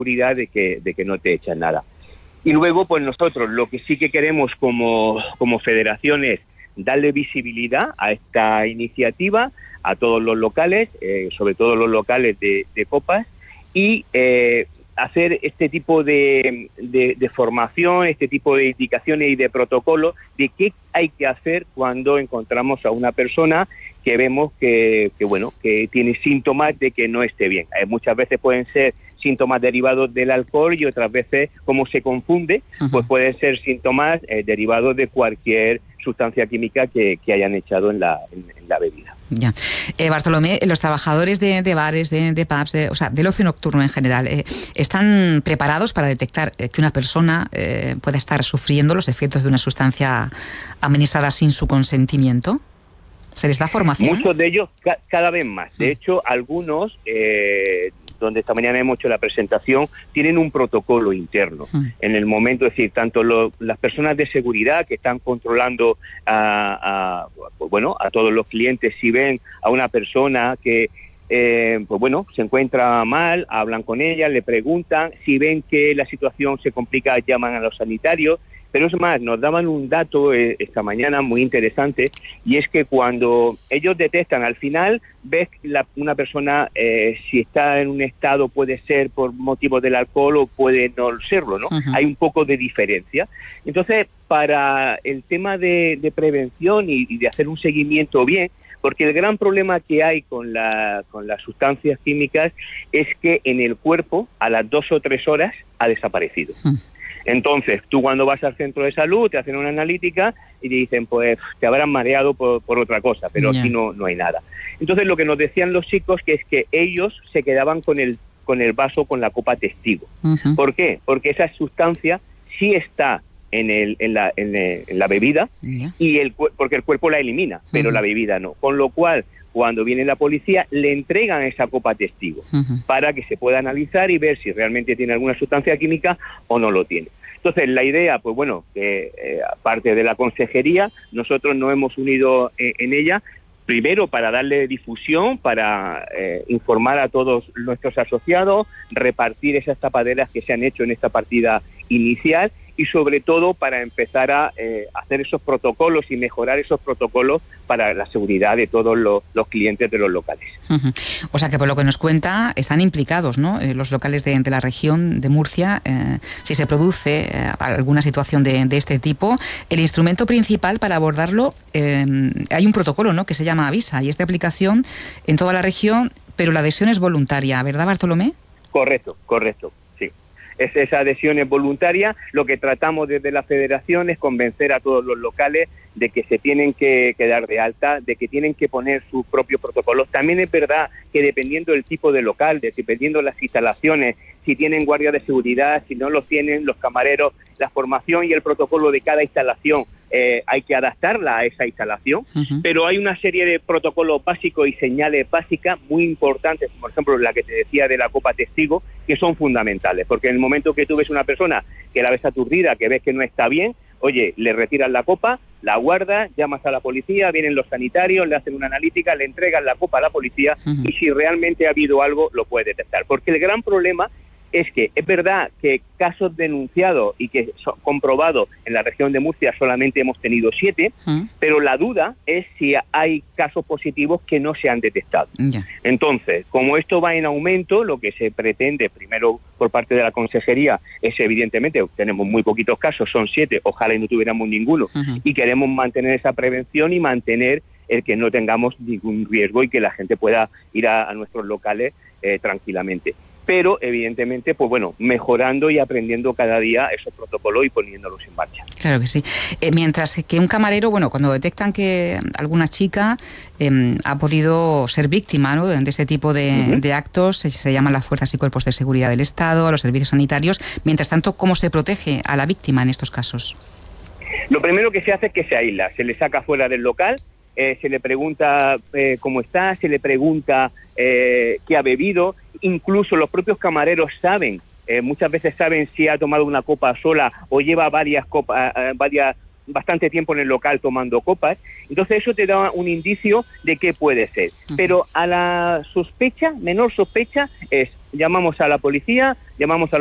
seguridad de que no te echan nada. Y luego, pues nosotros lo que sí que queremos como federación es darle visibilidad a esta iniciativa, a todos los locales, sobre todo los locales de copas, y hacer este tipo de formación, este tipo de indicaciones y de protocolos de qué hay que hacer cuando encontramos a una persona que vemos que tiene síntomas de que no esté bien. Muchas veces pueden ser síntomas derivados del alcohol y otras veces, como se confunde, pues pueden ser síntomas derivados de cualquier sustancia química que hayan echado en la bebida. Ya. Bartolomé, los trabajadores de bares, de pubs, del ocio nocturno en general, ¿están preparados para detectar que una persona pueda estar sufriendo los efectos de una sustancia administrada sin su consentimiento? ¿Se les da formación? Muchos de ellos cada vez más. De hecho, algunos, donde esta mañana hemos hecho la presentación, tienen un protocolo interno. En el momento, es decir, tanto las personas de seguridad que están controlando a todos los clientes, si ven a una persona que se encuentra mal, hablan con ella, le preguntan, si ven que la situación se complica, llaman a los sanitarios. Pero es más, nos daban un dato esta mañana muy interesante, y es que cuando ellos detectan, al final, ves una persona, si está en un estado, puede ser por motivos del alcohol o puede no serlo, ¿no? Hay un poco de diferencia. Entonces, para el tema de prevención y de hacer un seguimiento bien, porque el gran problema que hay con las sustancias químicas es que en el cuerpo, a las 2 o 3 horas, ha desaparecido. Entonces, tú cuando vas al centro de salud, te hacen una analítica y te dicen, pues, te habrán mareado por otra cosa, pero aquí no hay nada. Entonces, lo que nos decían los chicos que es que ellos se quedaban con el vaso, con la copa testigo. ¿Por qué? Porque esa sustancia sí está en la bebida, porque el cuerpo la elimina, pero la bebida no. Con lo cual, cuando viene la policía, le entregan esa copa testigo para que se pueda analizar y ver si realmente tiene alguna sustancia química o no lo tiene. Entonces, la idea, pues bueno, que aparte de la consejería, nosotros nos hemos unido en ella, primero para darle difusión, para informar a todos nuestros asociados, repartir esas tapaderas que se han hecho en esta partida inicial, y sobre todo para empezar a hacer esos protocolos y mejorar esos protocolos para la seguridad de todos los clientes de los locales. O sea que por lo que nos cuenta están implicados, ¿no? Los locales de la región de Murcia, si se produce alguna situación de este tipo, el instrumento principal para abordarlo, hay un protocolo, ¿no?, que se llama Avisa, y es de aplicación en toda la región, pero la adhesión es voluntaria, ¿verdad, Bartolomé? Correcto. Esa adhesión es voluntaria. Lo que tratamos desde la federación es convencer a todos los locales de que se tienen que dar de alta, de que tienen que poner sus propios protocolos. También es verdad que dependiendo del tipo de local, dependiendo de las instalaciones, si tienen guardia de seguridad, si no los tienen, los camareros, la formación y el protocolo de cada instalación, hay que adaptarla a esa instalación, pero hay una serie de protocolos básicos y señales básicas muy importantes, como por ejemplo la que te decía de la copa testigo, que son fundamentales, porque en el momento que tú ves una persona que la ves aturdida, que ves que no está bien, oye, le retiras la copa, la guardas, llamas a la policía, vienen los sanitarios, le hacen una analítica, le entregan la copa a la policía y si realmente ha habido algo, lo puede detectar. Porque el gran problema es que es verdad que casos denunciados y que son comprobados en la región de Murcia solamente hemos tenido 7, pero la duda es si hay casos positivos que no se han detectado. Entonces, como esto va en aumento, lo que se pretende primero por parte de la consejería es, evidentemente, tenemos muy poquitos casos, son 7, ojalá y no tuviéramos ninguno, y queremos mantener esa prevención y mantener el que no tengamos ningún riesgo y que la gente pueda ir a nuestros locales tranquilamente. Pero, evidentemente, pues bueno, mejorando y aprendiendo cada día esos protocolos y poniéndolos en marcha. Claro que sí. Mientras que un camarero, bueno, cuando detectan que alguna chica ha podido ser víctima, ¿no?, de este tipo de actos, se llaman las fuerzas y cuerpos de seguridad del Estado, a los servicios sanitarios. Mientras tanto, ¿cómo se protege a la víctima en estos casos? Lo primero que se hace es que se aísla, se le saca fuera del local, se le pregunta cómo está, se le pregunta qué ha bebido. Incluso los propios camareros saben, muchas veces saben si ha tomado una copa sola o lleva varias copas, varias bastante tiempo en el local tomando copas, entonces eso te da un indicio de qué puede ser. Pero a la sospecha, menor sospecha, llamamos a la policía, llamamos a